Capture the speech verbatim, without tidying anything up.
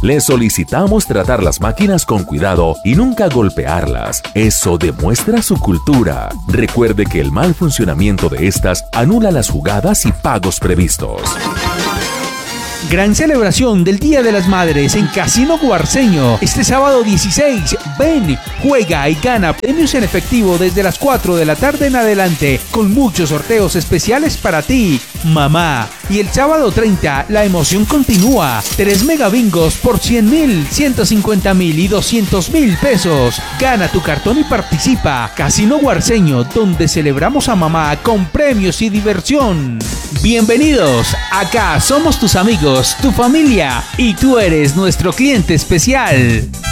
Les solicitamos tratar las máquinas con cuidado y nunca golpearlas. Eso demuestra su cultura. Recuerde que el mal funcionamiento de estas anula las jugadas y pagos previstos. Gran celebración del Día de las Madres en Casino Guarceño. Este sábado dieciséis, ven, juega y gana premios en efectivo desde las cuatro de la tarde en adelante, con muchos sorteos especiales para ti, mamá. Y el sábado treinta, la emoción continúa. tres megabingos por cien mil, ciento cincuenta mil y doscientos mil pesos. Gana tu cartón y participa. Casino Guarceño, donde celebramos a mamá con premios y diversión. Bienvenidos, acá somos tus amigos, tu familia, y tú eres nuestro cliente especial.